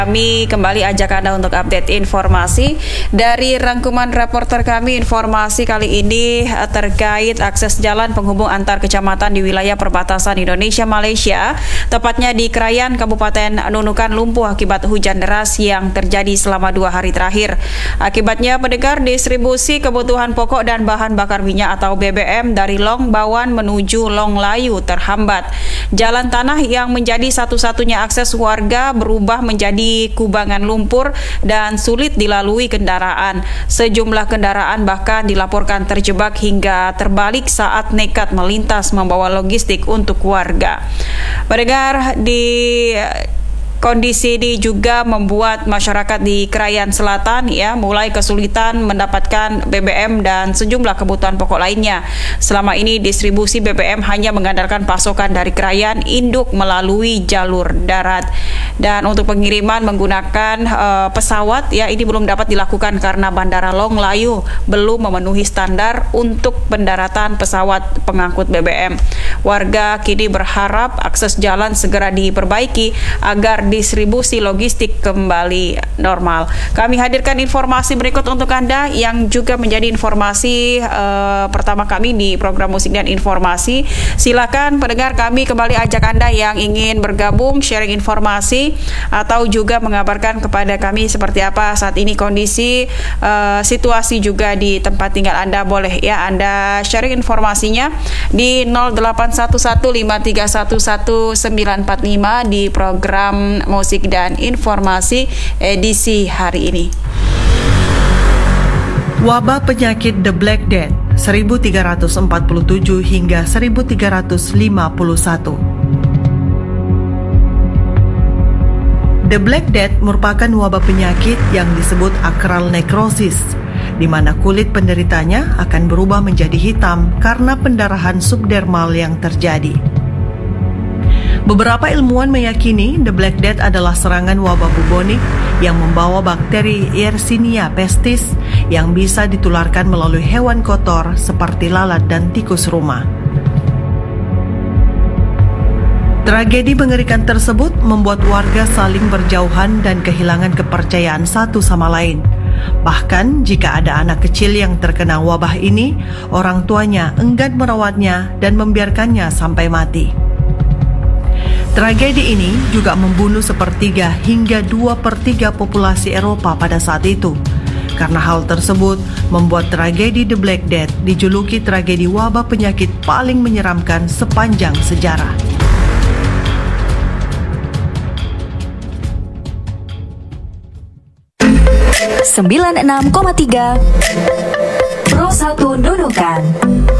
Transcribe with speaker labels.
Speaker 1: Kami kembali ajak Anda untuk update informasi dari rangkuman reporter kami. Informasi kali ini terkait akses jalan penghubung antar kecamatan di wilayah perbatasan Indonesia-Malaysia, tepatnya di Krayan, Kabupaten Nunukan lumpuh akibat hujan deras yang terjadi selama 2 hari terakhir. Akibatnya pendengar, distribusi kebutuhan pokok dan bahan bakar minyak atau BBM dari Long Bawan menuju Long Layu terhambat. Jalan tanah yang menjadi satu-satunya akses warga berubah menjadi kubangan lumpur dan sulit dilalui kendaraan. Sejumlah kendaraan bahkan dilaporkan terjebak hingga terbalik saat nekat melintas membawa logistik untuk warga. Pendengar, kondisi ini juga membuat masyarakat di Krayan Selatan mulai kesulitan mendapatkan BBM dan sejumlah kebutuhan pokok lainnya. Selama ini distribusi BBM hanya mengandalkan pasokan dari Krayan induk melalui jalur darat. Dan untuk pengiriman menggunakan pesawat ini belum dapat dilakukan karena Bandara Long Layu belum memenuhi standar untuk pendaratan pesawat pengangkut BBM. Warga kini berharap akses jalan segera diperbaiki agar distribusi logistik kembali normal. Kami hadirkan informasi berikut untuk Anda yang juga menjadi informasi pertama kami di program Musik dan Informasi. Silakan pendengar, kami kembali ajak Anda yang ingin bergabung, sharing informasi atau juga mengabarkan kepada kami seperti apa saat ini kondisi situasi juga di tempat tinggal Anda. Boleh Anda sharing informasinya di 0811531945 di program Musik dan Informasi edisi hari ini.
Speaker 2: Wabah penyakit The Black Death 1347 hingga 1351. The Black Death merupakan wabah penyakit yang disebut akral nekrosis, di mana kulit penderitanya akan berubah menjadi hitam karena pendarahan subdermal yang terjadi. Beberapa ilmuwan meyakini The Black Death adalah serangan wabah bubonik yang membawa bakteri Yersinia pestis yang bisa ditularkan melalui hewan kotor seperti lalat dan tikus rumah. Tragedi mengerikan tersebut membuat warga saling berjauhan dan kehilangan kepercayaan satu sama lain. Bahkan jika ada anak kecil yang terkena wabah ini, orang tuanya enggan merawatnya dan membiarkannya sampai mati. Tragedi ini juga membunuh 1/3 hingga 2/3 populasi Eropa pada saat itu. Karena hal tersebut membuat tragedi The Black Death dijuluki tragedi wabah penyakit paling menyeramkan sepanjang sejarah.
Speaker 3: Sembilan 96,3 Pro 1 Nunukan.